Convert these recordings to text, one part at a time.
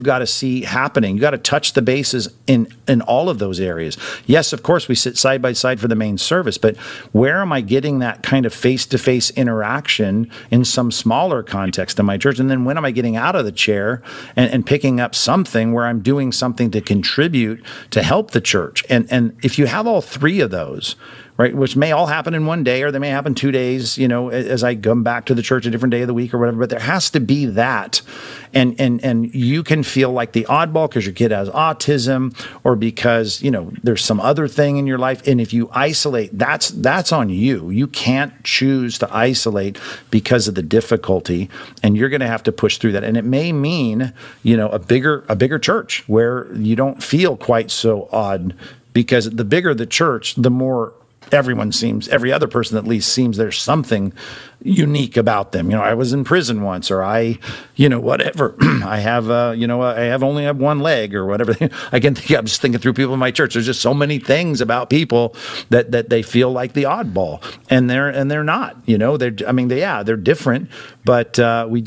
got to see happening. You got to touch the bases in all of those areas. Yes, of course, we sit side by side for the main service, but where am I getting that kind of face-to-face interaction in some smaller context in my church? And then when am I getting out of the chair and picking up something where I'm doing something to contribute to help the church? And if you have all three of those, right, which may all happen in one day or they may happen 2 days, as I come back to the church a different day of the week or whatever, but there has to be that. And you can feel like the oddball because your kid has autism or because, there's some other thing in your life. And if you isolate, that's on you. You can't choose to isolate because of the difficulty, and you're going to have to push through that. And it may mean, a bigger church where you don't feel quite so odd, because the bigger the church, the more every other person at least seems there's something unique about them. I was in prison once, or whatever. I have, I only have one leg or whatever. I'm just thinking through people in my church. There's just so many things about people that they feel like the oddball, and they're not. They're different, but we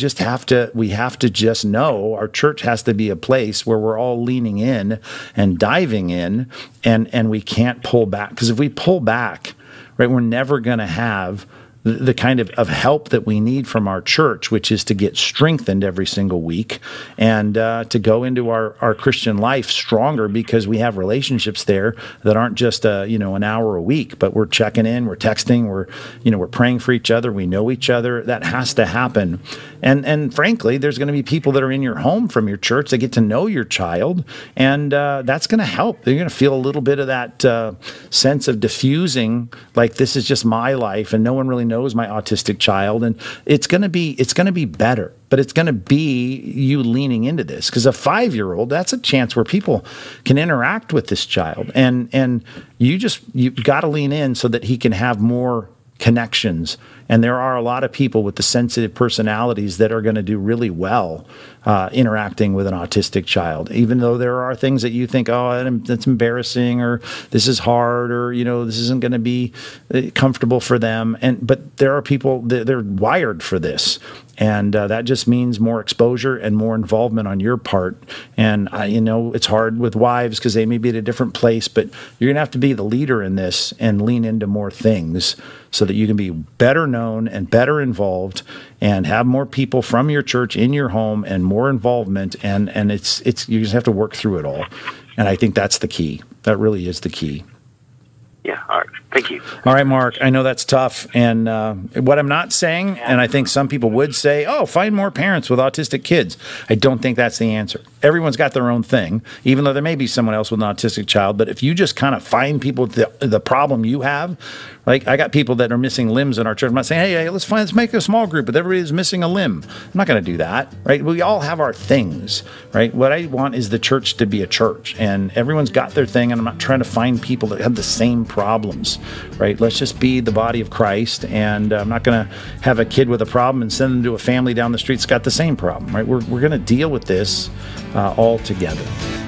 have to just know our church has to be a place where we're all leaning in and diving in, and we can't pull back, because if we pull back, right, we're never going to have the kind of help that we need from our church, which is to get strengthened every single week and to go into our Christian life stronger, because we have relationships there that aren't just an hour a week, but we're checking in, we're texting, we're praying for each other, we know each other. That has to happen. And frankly, there's going to be people that are in your home from your church that get to know your child, and that's going to help. You're going to feel a little bit of that sense of diffusing, like this is just my life, and no one really knows my autistic child, and it's going to be better. But it's going to be you leaning into this, because a 5-year-old, that's a chance where people can interact with this child, and you've got to lean in so that he can have more connections. And there are a lot of people with the sensitive personalities that are going to do really well interacting with an autistic child, even though there are things that you think, oh, that's embarrassing, or this is hard, or this isn't going to be comfortable for them. But there are people that they're wired for this, and that just means more exposure and more involvement on your part. And it's hard with wives because they may be at a different place, but you're going to have to be the leader in this and lean into more things so that you can be better known and better involved and have more people from your church in your home and more involvement. And it's you just have to work through it all. And I think that's the key. That really is the key. Yeah. All right. Thank you. All right, Mark. I know that's tough. And what I'm not saying, and I think some people would say, oh, find more parents with autistic kids. I don't think that's the answer. Everyone's got their own thing, even though there may be someone else with an autistic child. But if you just kind of find people with the problem you have, like I got people that are missing limbs in our church. I'm not saying, hey, let's make a small group, but everybody's missing a limb. I'm not going to do that, right? We all have our things, right? What I want is the church to be a church, and everyone's got their thing, and I'm not trying to find people that have the same problems, right? Let's just be the body of Christ, and I'm not going to have a kid with a problem and send them to a family down the street that's got the same problem, right? We're going to deal with this all together.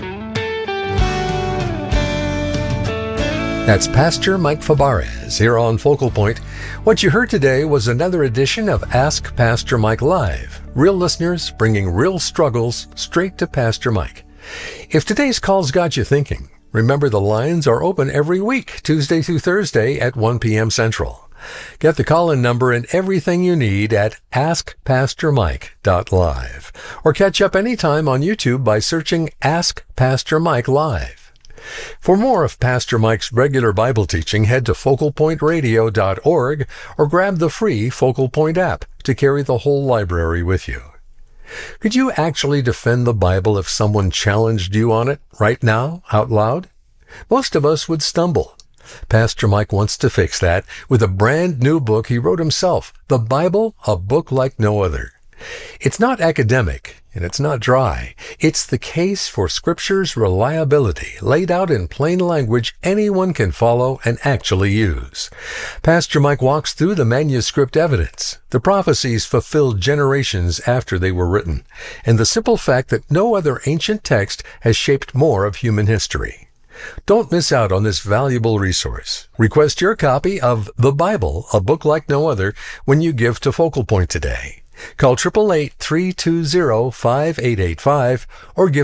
That's Pastor Mike Fabarez here on Focal Point. What you heard today was another edition of Ask Pastor Mike Live. Real listeners bringing real struggles straight to Pastor Mike. If today's call's got you thinking, remember the lines are open every week, Tuesday through Thursday at 1 p.m. Central. Get the call-in number and everything you need at askpastormike.live, or catch up anytime on YouTube by searching Ask Pastor Mike Live. For more of Pastor Mike's regular Bible teaching, head to focalpointradio.org or grab the free Focal Point app to carry the whole library with you. Could you actually defend the Bible if someone challenged you on it right now, out loud? Most of us would stumble. Pastor Mike wants to fix that with a brand new book he wrote himself, The Bible, a Book Like No Other. It's not academic, and it's not dry. It's the case for Scripture's reliability, laid out in plain language anyone can follow and actually use. Pastor Mike walks through the manuscript evidence, the prophecies fulfilled generations after they were written, and the simple fact that no other ancient text has shaped more of human history. Don't miss out on this valuable resource. Request your copy of The Bible, a Book Like No Other, when you give to Focal Point today. Call 888-320-5885 or give